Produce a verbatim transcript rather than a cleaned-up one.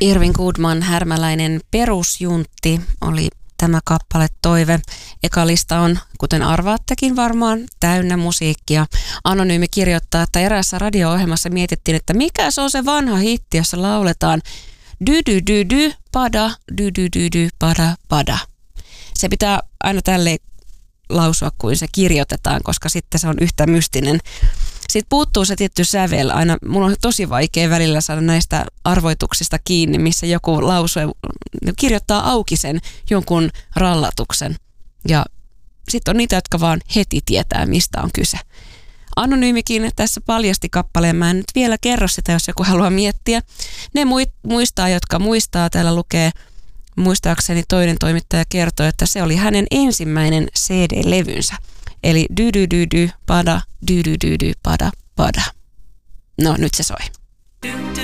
Irvin Goodman, Härmäläinen perusjuntti oli tämä kappale Toive. Eka lista on, kuten arvaattekin varmaan, täynnä musiikkia. Anonyymi kirjoittaa, että eräässä radio-ohjelmassa mietittiin, että mikä se on se vanha hitti, jossa lauletaan dy-dy-dy-dy, pada, dy-dy-dy-dy, pada, pada. Se pitää aina tälleen lausua, kuin se kirjoitetaan, koska sitten se on yhtä mystinen. Sitten puuttuu se tietty sävel. Aina mun on tosi vaikea välillä saada näistä arvoituksista kiinni, missä joku lausuu, kirjoittaa auki sen jonkun rallatuksen. Ja sitten on niitä, jotka vaan heti tietää, mistä on kyse. Anonyymikin tässä paljasti kappaleen. Mä en nyt vielä kerro sitä, jos joku haluaa miettiä. Ne muistaa, jotka muistaa. Täällä lukee, muistaakseni toinen toimittaja kertoi, että se oli hänen ensimmäinen C D-levynsä. Eli dy-dy-dy-dy, pada, dy-dy-dy-dy, pada, pada. No, nyt se soi.